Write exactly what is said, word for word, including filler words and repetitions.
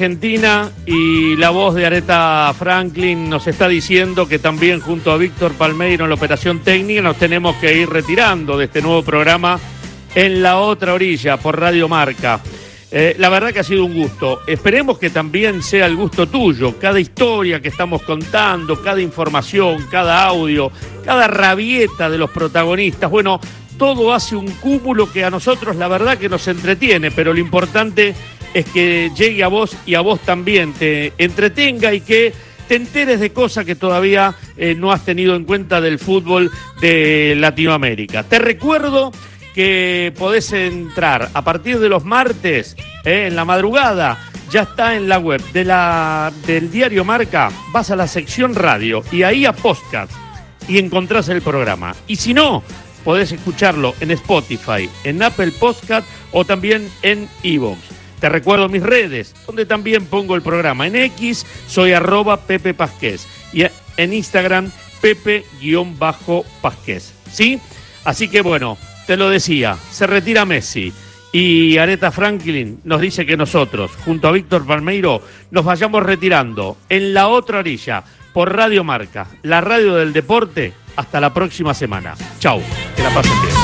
Argentina y la voz de Aretha Franklin nos está diciendo que también junto a Víctor Palmeiro en la operación técnica nos tenemos que ir retirando de este nuevo programa En la Otra Orilla por Radio Marca. Eh, la verdad que ha sido un gusto. Esperemos que también sea el gusto tuyo. Cada historia que estamos contando, cada información, cada audio, cada rabieta de los protagonistas. Bueno, todo hace un cúmulo que a nosotros la verdad que nos entretiene, pero lo importante es que llegue a vos y a vos también te entretenga y que te enteres de cosas que todavía eh, no has tenido en cuenta del fútbol de Latinoamérica. Te recuerdo que podés entrar a partir de los martes, eh, en la madrugada, ya está en la web de la, del diario Marca, vas a la sección radio y ahí a podcast y encontrás el programa. Y si no, podés escucharlo en Spotify, en Apple Podcast o también en iVoox. Te recuerdo mis redes, donde también pongo el programa. En X soy arroba Pepe Pasquez y en Instagram Pepe-Pasquez. ¿Sí? Así que bueno, te lo decía, se retira Messi y Aretha Franklin nos dice que nosotros, junto a Víctor Palmeiro, nos vayamos retirando en la otra orilla por Radio Marca, la radio del deporte. Hasta la próxima semana. Chau, que la pasen bien.